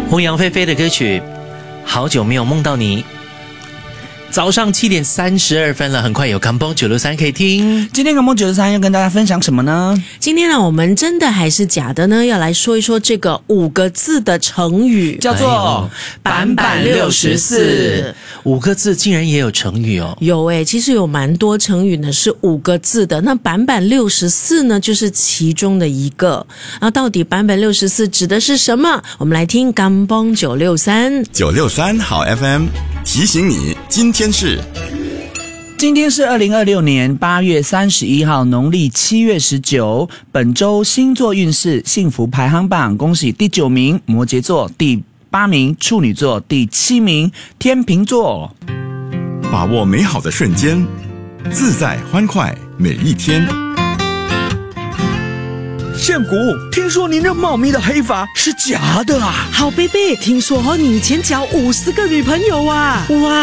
欧阳菲菲的歌曲《好久没有梦到你》。早上7点32分了，很快有康邦963可以听。 今天康邦963要跟大家分享什么呢？ 今天呢，我们真的还是假的呢？要来说一说这个5个字的成语， 叫做板板64。 5个字竟然也有成语哦？ 有诶，其实有蛮多成语呢是5个字的。那板板64呢，就是其中的一个。那到底板板64指的是什么？我们来听康邦963 好 FM 提醒你，今天是 2026年8月31号，农历7月19。本周星座运势幸福排行榜，恭喜第9名摩羯座，第8名处女座，第7名天秤座。 把握美好的瞬间，自在欢快每一天。 宪谷，听说您这茂密的黑发是假的啊？ 好贝贝，听说你以前交50个女朋友啊？ 哇，